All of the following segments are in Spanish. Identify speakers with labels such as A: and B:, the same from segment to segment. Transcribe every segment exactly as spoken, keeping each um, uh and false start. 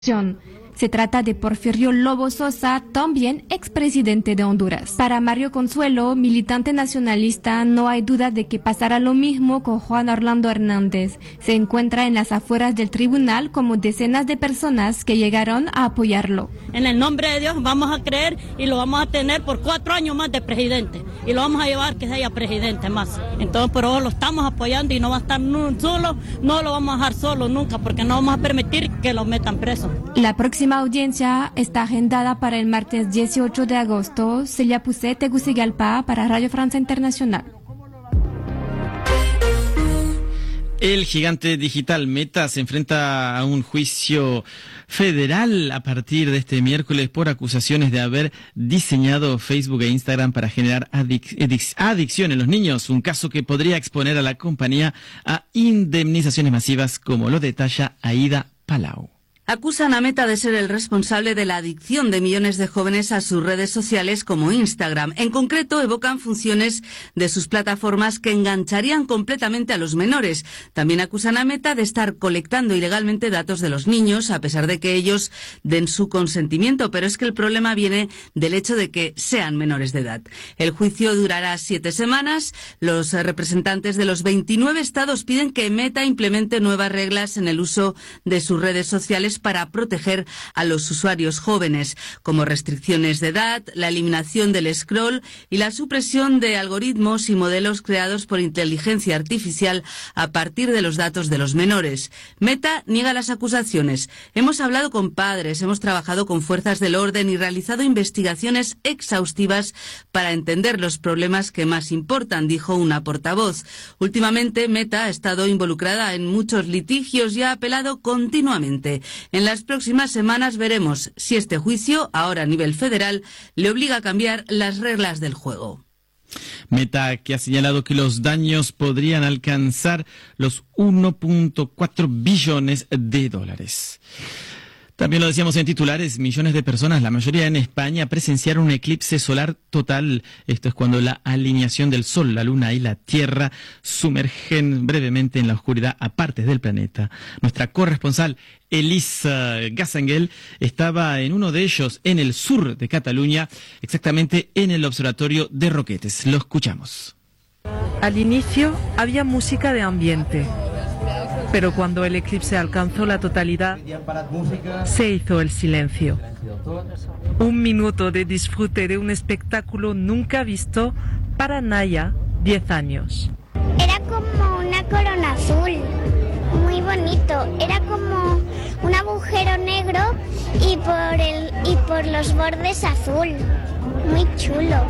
A: Se trata de Porfirio Lobo Sosa, también expresidente de Honduras. Para Mario Consuelo, militante nacionalista, no hay duda de que pasará lo mismo con Juan Orlando Hernández. Se encuentra en las afueras del tribunal como decenas de personas que llegaron a apoyarlo.
B: En el nombre de Dios vamos a creer y lo vamos a tener por cuatro años más de presidente. Y lo vamos a llevar que sea presidente más. Entonces por eso lo estamos apoyando y no va a estar solo, no lo vamos a dejar solo nunca porque no vamos a permitir que lo metan preso.
A: La próxima audiencia está agendada para el martes dieciocho de agosto. Celia Pusset, Tegucigalpa, para Radio Francia Internacional.
C: El gigante digital Meta se enfrenta a un juicio federal a partir de este miércoles por acusaciones de haber diseñado Facebook e Instagram para generar adic- adic- adicción en los niños, un caso que podría exponer a la compañía a indemnizaciones masivas, como lo detalla Aida Palau.
D: Acusan a Meta de ser el responsable de la adicción de millones de jóvenes a sus redes sociales como Instagram. En concreto, evocan funciones de sus plataformas que engancharían completamente a los menores. También acusan a Meta de estar colectando ilegalmente datos de los niños, a pesar de que ellos den su consentimiento. Pero es que el problema viene del hecho de que sean menores de edad. El juicio durará siete semanas. Los representantes de los veintinueve estados piden que Meta implemente nuevas reglas en el uso de sus redes sociales para proteger a los usuarios jóvenes, como restricciones de edad, la eliminación del scroll y la supresión de algoritmos y modelos creados por inteligencia artificial a partir de los datos de los menores. Meta niega las acusaciones. Hemos hablado con padres, hemos trabajado con fuerzas del orden y realizado investigaciones exhaustivas para entender los problemas que más importan, dijo una portavoz. Últimamente, Meta ha estado involucrada en muchos litigios y ha apelado continuamente. En las próximas semanas veremos si este juicio, ahora a nivel federal, le obliga a cambiar las reglas del juego.
C: Meta, que ha señalado que los daños podrían alcanzar los uno punto cuatro billones de dólares. También lo decíamos en titulares, millones de personas, la mayoría en España, presenciaron un eclipse solar total. Esto es cuando la alineación del Sol, la Luna y la Tierra sumergen brevemente en la oscuridad a partes del planeta. Nuestra corresponsal Elisa Gassangel estaba en uno de ellos, en el sur de Cataluña, exactamente en el observatorio de Roquetes. Lo escuchamos.
E: Al inicio había música de ambiente, pero cuando el eclipse alcanzó la totalidad, se hizo el silencio. Un minuto de disfrute de un espectáculo nunca visto para Naya, diez años.
F: Era como una corona azul, muy bonito. Era como un agujero negro y por, el, y por los bordes azul. Muy chulo.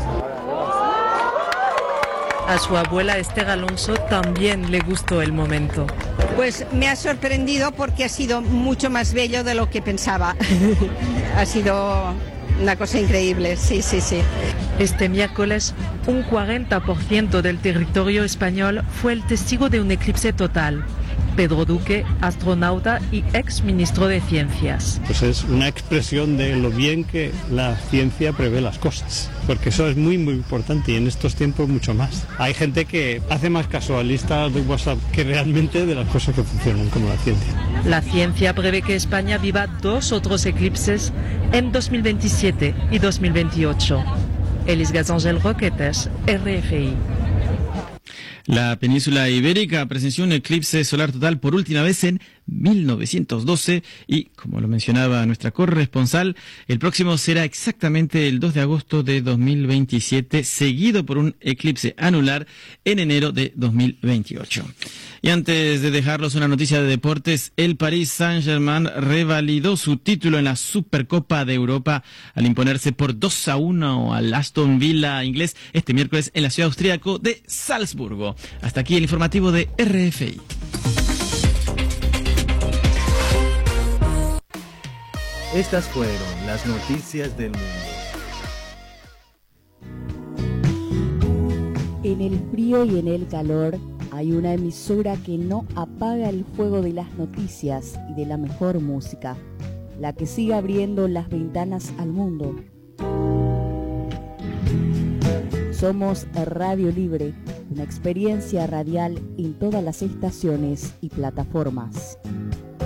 E: A su abuela Esther Alonso también le gustó el momento.
G: Pues me ha sorprendido porque ha sido mucho más bello de lo que pensaba. Ha sido una cosa increíble, sí, sí, sí.
E: Este miércoles, un cuarenta por ciento del territorio español fue el testigo de un eclipse total. Pedro Duque, astronauta y ex ministro de Ciencias.
H: Pues es una expresión de lo bien que la ciencia prevé las cosas, porque eso es muy muy importante y en estos tiempos mucho más. Hay gente que hace más caso a listas de WhatsApp que realmente de las cosas que funcionan como la ciencia.
E: La ciencia prevé que España viva dos otros eclipses en dos mil veintisiete y dos mil veintiocho. Elis Gazangel, Roquetes, R F I.
C: La península ibérica presenció un eclipse solar total por última vez en mil novecientos doce y, como lo mencionaba nuestra corresponsal, el próximo será exactamente el dos de agosto de dos mil veintisiete, seguido por un eclipse anular en enero de dos mil veintiocho. Y antes de dejarlos una noticia de deportes, el Paris Saint-Germain revalidó su título en la Supercopa de Europa al imponerse por dos a uno al Aston Villa inglés este miércoles en la ciudad austríaca de Salzburgo. Hasta aquí el informativo de R F I.
I: Estas fueron las noticias del mundo.
J: En el frío y en el calor hay una emisora que no apaga el fuego de las noticias y de la mejor música, la que sigue abriendo las ventanas al mundo. Somos Radio Libre, una experiencia radial en todas las estaciones y plataformas.